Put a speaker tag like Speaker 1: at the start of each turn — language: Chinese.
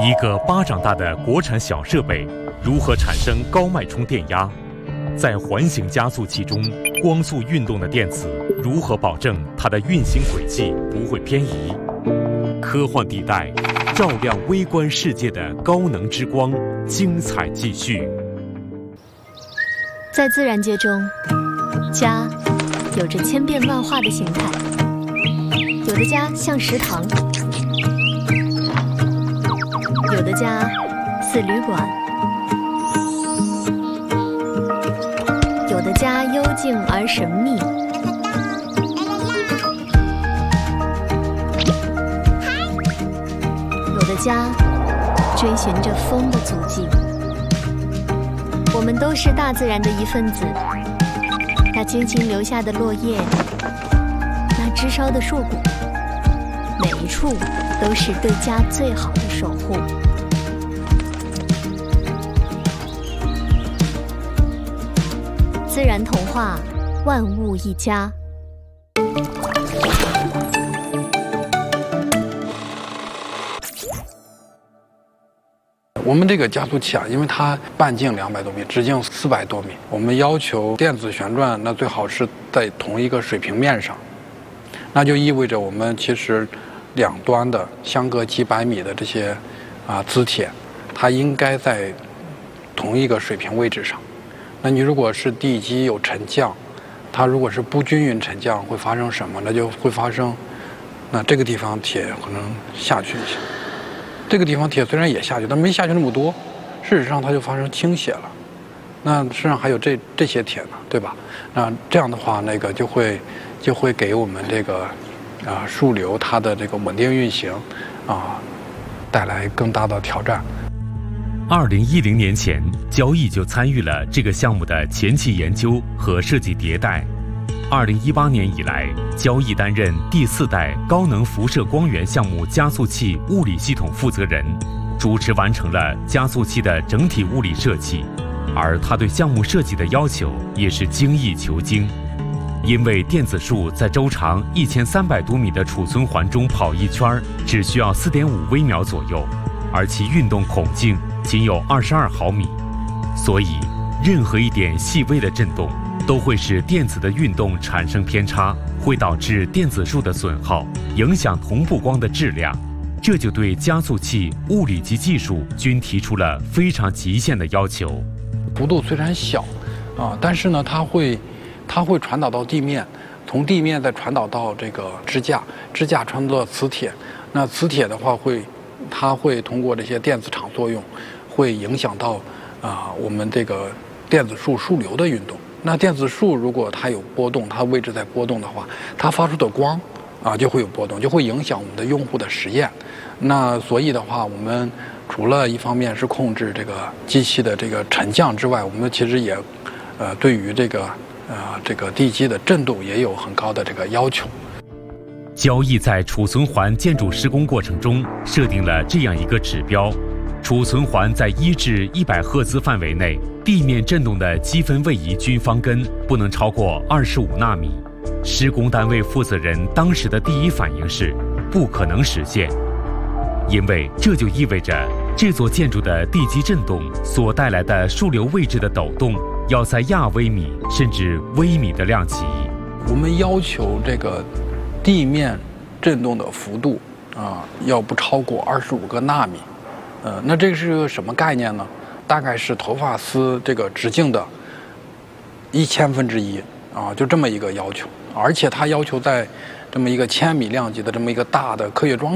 Speaker 1: 一个巴掌大的国产小设备如何产生高脉冲电压？在环形加速器中，光速运动的电子如何保证它的运行轨迹不会偏移？科幻地带，照亮微观世界的高能之光，精彩继续。
Speaker 2: 在自然界中，家有着千变万化的形态，有的家像食堂，有的家似旅馆，有的家幽静而神秘，有的家追寻着风的足迹。我们都是大自然的一份子，那轻轻留下的落叶，那枝梢的树骨，每一处都是对家最好的守护。自然童话，万物一家。
Speaker 3: 我们这个加速器啊，因为它半径200多米，直径400多米，我们要求电子旋转，那最好是在同一个水平面上，那就意味着我们其实两端的相隔几百米的这些磁铁，它应该在同一个水平位置上。那你如果是地基有沉降，它如果是不均匀沉降，会发生什么？那就会发生，那这个地方铁可能下去一下。这个地方铁虽然也下去，但没下去那么多，事实上它就发生倾斜了。那实际上还有这些铁呢，对吧？那这样的话，那个就会给我们这个枢纽它的这个稳定运行带来更大的挑战。
Speaker 1: 2010年前，交易就参与了这个项目的前期研究和设计迭代。2018年以来，交易担任第4代高能辐射光源项目加速器物理系统负责人，主持完成了加速器的整体物理设计。而他对项目设计的要求也是精益求精，因为电子束在周长1300多米的储存环中跑一圈，只需要4.5微秒左右，而其运动孔径仅有22毫米，所以任何一点细微的震动都会使电子的运动产生偏差，会导致电子束的损耗，影响同步光的质量。这就对加速器物理及技术均提出了非常极限的要求。
Speaker 3: 幅度虽然小但是呢，它会传导到地面，从地面再传导到这个支架，支架传导到磁铁。那磁铁的话它会通过这些电子场作用，会影响到我们这个电子束枢纽的运动。那电子束如果它有波动，它位置在波动的话，它发出的光就会有波动，就会影响我们的用户的实验。那所以的话，我们除了一方面是控制这个机器的这个沉降之外，我们其实也对于这个地基的振动也有很高的这个要求。
Speaker 1: 交易在储存环建筑施工过程中设定了这样一个指标：储存环在1至100赫兹范围内，地面振动的积分位移均方根不能超过25纳米。施工单位负责人当时的第一反应是不可能实现，因为这就意味着这座建筑的地基振动所带来的枢纽位置的抖动要在亚微米甚至微米的量级。
Speaker 3: 我们要求这个地面振动的幅度要不超过25个纳米。那这个是个什么概念呢？大概是头发丝这个直径的1/1000分之一就这么一个要求。而且它要求在这么一个1000米量级的这么一个大的科学装